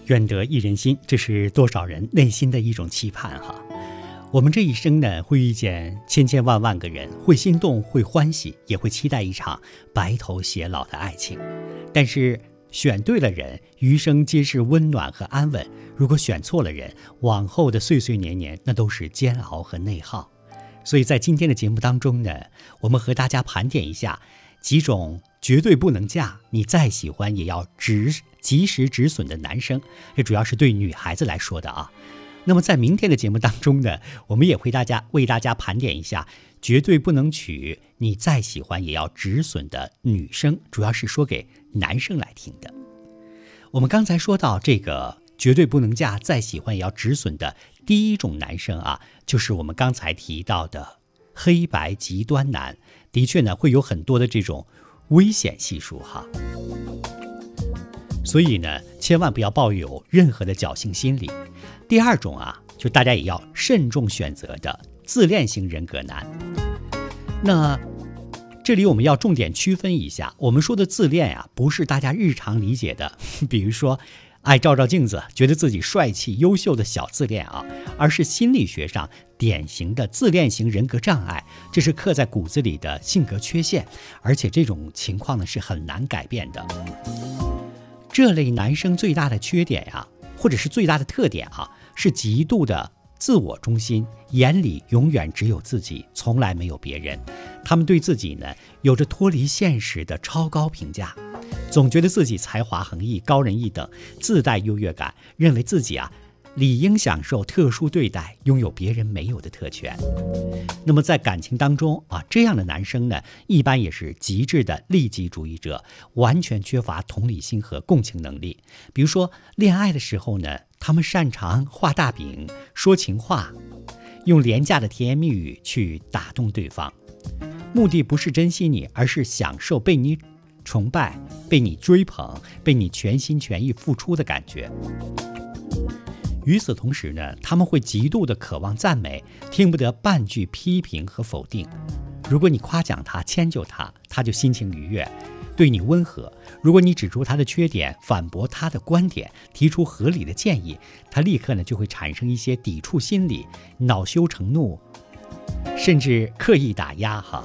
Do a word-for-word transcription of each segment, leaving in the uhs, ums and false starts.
愿得一人心，这是多少人内心的一种期盼哈。我们这一生呢，会遇见千千万万个人，会心动，会欢喜，也会期待一场白头偕老的爱情。但是选对了人，余生皆是温暖和安稳；如果选错了人，往后的岁岁年年，那都是煎熬和内耗。所以在今天的节目当中呢，我们和大家盘点一下几种绝对不能嫁，你再喜欢也要止及时止损的男生，这主要是对女孩子来说的啊。那么在明天的节目当中呢，我们也会大家为大家盘点一下绝对不能娶，你再喜欢也要止损的女生，主要是说给男生来听的。我们刚才说到这个绝对不能嫁，再喜欢也要止损的第一种男生啊，就是我们刚才提到的黑白极端男，的确呢会有很多的这种危险系数哈。所以呢，千万不要抱有任何的侥幸心理。第二种啊，就大家也要慎重选择的自恋型人格男。那这里我们要重点区分一下，我们说的自恋啊，不是大家日常理解的，比如说爱照照镜子，觉得自己帅气优秀的小自恋啊，而是心理学上典型的自恋型人格障碍，这是刻在骨子里的性格缺陷，而且这种情况呢是很难改变的。这类男生最大的缺点呀、啊，或者是最大的特点啊，是极度的自我中心，眼里永远只有自己，从来没有别人。他们对自己呢有着脱离现实的超高评价，总觉得自己才华横溢，高人一等，自带优越感，认为自己啊理应享受特殊对待，拥有别人没有的特权。那么在感情当中啊，这样的男生呢，一般也是极致的利己主义者，完全缺乏同理心和共情能力。比如说恋爱的时候呢，他们擅长画大饼、说情话，用廉价的甜言蜜语去打动对方，目的不是珍惜你，而是享受被你崇拜、被你追捧、被你全心全意付出的感觉。与此同时呢，他们会极度的渴望赞美，听不得半句批评和否定。如果你夸奖他、迁就他，他就心情愉悦，对你温和；如果你指出他的缺点，反驳他的观点，提出合理的建议，他立刻呢就会产生一些抵触心理，恼羞成怒，甚至刻意打压哈。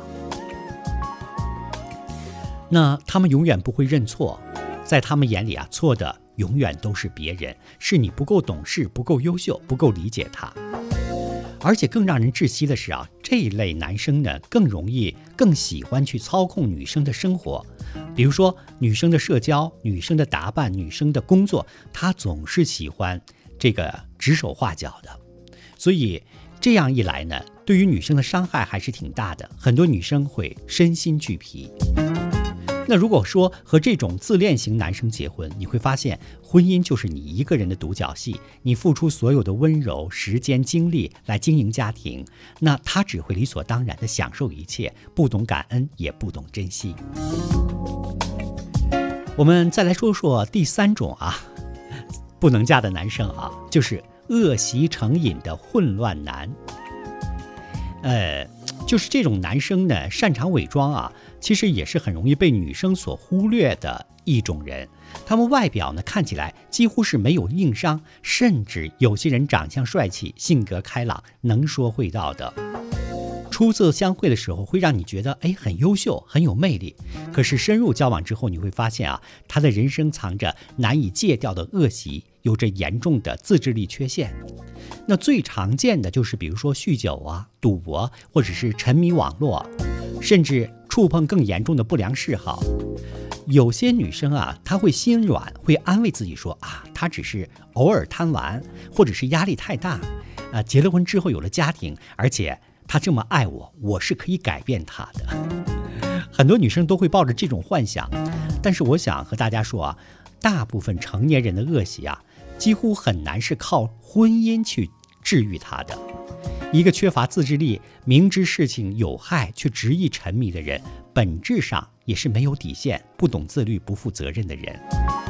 那他们永远不会认错，在他们眼里啊，错的永远都是别人，是你不够懂事、不够优秀、不够理解他。而且更让人窒息的是啊，这一类男生呢，更容易、更喜欢去操控女生的生活。比如说女生的社交、女生的打扮、女生的工作，他总是喜欢这个指手画脚的。所以这样一来呢，对于女生的伤害还是挺大的，很多女生会身心俱疲。那如果说和这种自恋型男生结婚，你会发现婚姻就是你一个人的独角戏，你付出所有的温柔、时间、精力来经营家庭，那他只会理所当然地享受一切，不懂感恩，也不懂珍惜。我们再来说说第三种啊，不能嫁的男生啊，就是恶习成瘾的混乱男。呃，就是这种男生呢，擅长伪装啊，其实也是很容易被女生所忽略的一种人。他们外表呢看起来几乎是没有硬伤，甚至有些人长相帅气，性格开朗，能说会道的。初次相会的时候会让你觉得哎很优秀，很有魅力。可是深入交往之后，你会发现啊，他的人生藏着难以戒掉的恶习，有着严重的自制力缺陷。那最常见的就是比如说酗酒啊、赌博，或者是沉迷网络，甚至触碰更严重的不良嗜好。有些女生啊，她会心软，会安慰自己说啊，她只是偶尔贪玩，或者是压力太大啊，结了婚之后有了家庭，而且她这么爱我，我是可以改变她的。很多女生都会抱着这种幻想，但是我想和大家说啊，大部分成年人的恶习啊，几乎很难是靠婚姻去治愈他的。一个缺乏自制力、明知事情有害却执意沉迷的人，本质上也是没有底线、不懂自律、不负责任的人。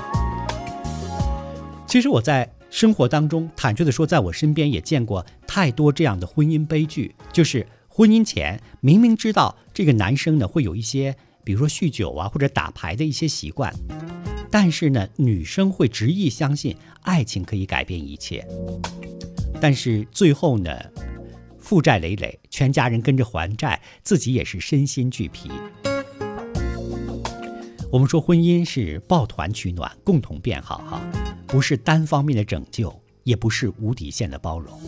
其实我在生活当中，坦率地说，在我身边也见过太多这样的婚姻悲剧，就是婚姻前明明知道这个男生呢会有一些比如说酗酒啊或者打牌的一些习惯， 但是呢，女生会执意相信爱情可以改变一切。但是最后呢，负债累累，全家人跟着还债，自己也是身心俱疲。我们说婚姻是抱团取暖，共同变好哈，不是单方面的拯救，也不是无底线的包容。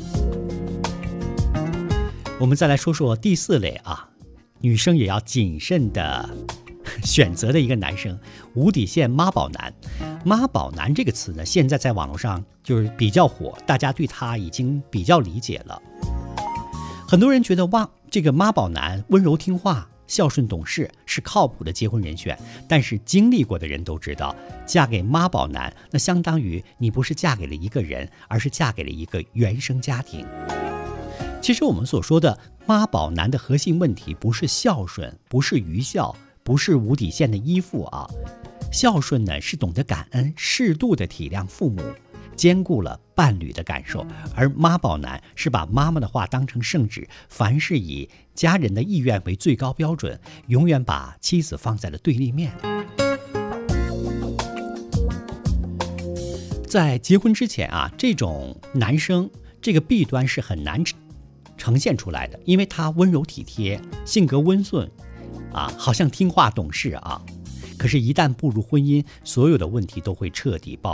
我们再来说说第四类啊，女生也要谨慎的选择的一个男生，无底线妈宝男。妈宝男这个词呢，现在在网络上就是比较火，大家对他已经比较理解了。很多人觉得哇，这个妈宝男温柔听话、孝顺懂事，是靠谱的结婚人选。但是经历过的人都知道，嫁给妈宝男，那相当于你不是嫁给了一个人，而是嫁给了一个原生家庭。其实我们所说的妈宝男的核心问题，不是孝顺，不是愚孝，不是无底线的依附啊。孝顺呢，是懂得感恩，适度的体谅父母，兼顾了伴侣的感受。而妈宝男是把妈妈的话当成圣旨，凡是以家人的意愿为最高标准，永远把妻子放在了对立面。在结婚之前啊，这种男生这个弊端是很难呈现出来的，因为他温柔体贴，性格温顺啊，好像听话懂事啊。可是，一旦步入婚姻，所有的问题都会彻底爆